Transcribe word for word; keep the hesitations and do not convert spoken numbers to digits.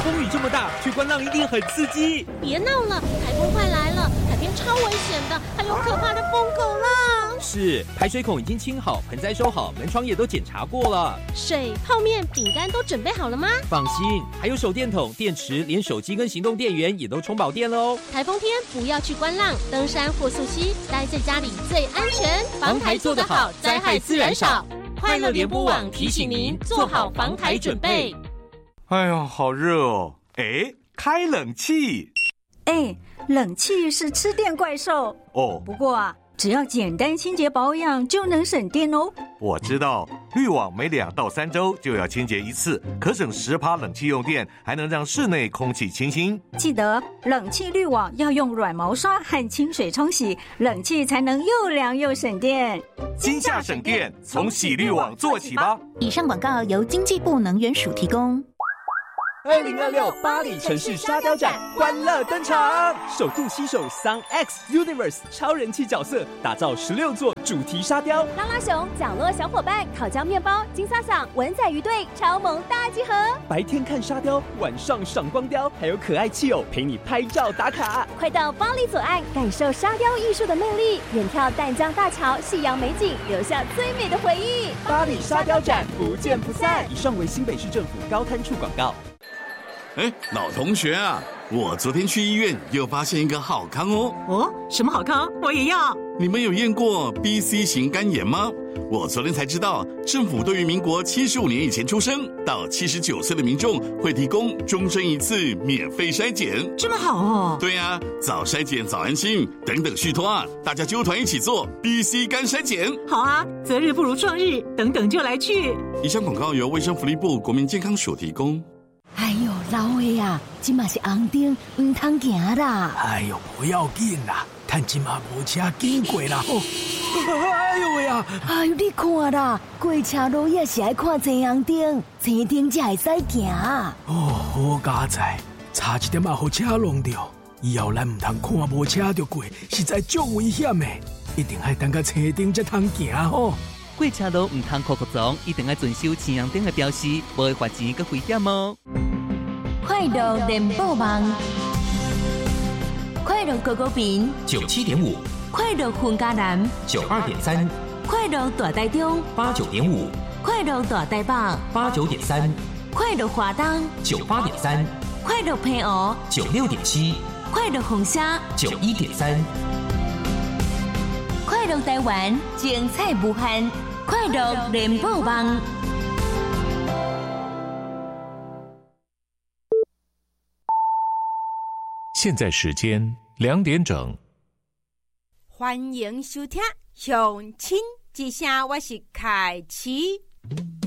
风雨这么大，去观浪一定很刺激。 别闹了，台风快来了，海边超危险的，还有可怕的疯狗浪。 是，排水孔已经清好，盆栽收好，门窗也都检查过了。 水、泡面、饼干都准备好了吗？ 放心，还有手电筒、电池，连手机跟行动电源也都充饱电了哦。 台风天不要去观浪、登山或溯溪，待在家里最安全。 防台做得好，灾害自然少。快乐联播网提醒您做好防台准备。 哎呀，好热哦！哎，开冷气。 哎，冷气是吃电怪兽哦。 不过啊，只要简单清洁保养就能省电哦。 我知道，滤网每两到三周就要清洁一次，可省十趴冷气用电，还能让室内空气清新。 记得冷气滤网要用软毛刷和清水冲洗，冷气才能又凉又省电。 今夏省电，从洗滤网做起吧。 以上广告由经济部能源署提供。 二零二六巴黎城市沙雕展欢乐登场，首度携手 Sun X Universe 超人气角色，打造十六座主题沙雕。 拉拉熊、角落小伙伴、烤焦面包、金萨桑、文仔鱼队超萌大集合。 白天看沙雕，晚上赏光雕，还有可爱气友陪你拍照打卡。 快到巴黎左岸，感受沙雕艺术的魅力，远眺淡江大桥、夕阳美景，留下最美的回忆。 巴黎沙雕展不见不散。以上为新北市政府高滩处广告。 哎，老同学啊，我昨天去医院又发现一个好康哦。 哦，什么好康？我也要。 你们有验过 B C 型肝炎吗？我昨天才知道，政府对于民国七十五年以前出生到七十九岁的民众会提供终身一次免费筛检。 这么好哦。 对啊，早筛检早安心，等等续托啊，大家揪团一起做 B C 肝筛检。 好啊，择日不如撞日，等等就来去。 以上广告由卫生福利部国民健康署提供。 哎呦，老的啊，这嘛是红灯，唔通行啦。 哎呦，不要紧啦，但这嘛无车经过啦。哦，哎呦喂啊！ 哎呦，你看啦，过车路也是爱看前红灯，前灯才会使行。 哦，好佳哉，差一点啊，让车弄掉。以后咱唔通看无车就过，实在足危险的，一定要等到车灯才通行吼。 过车路唔通扣扣撞，一定要遵守前红灯的标示，无会罚钱佮危险哦。 快乐联播网，快乐狗狗饼九七点五， 快乐混家男九二点三， 快乐大台中八九点五， 快乐大台北八九点三， 快乐华东九八点三， 快乐平湖九六点七， 快乐红虾九一点三， 快乐台湾精彩无限，快乐联播网。 现在时间两点整。 欢迎收听《乡亲之声》，我是凯琪。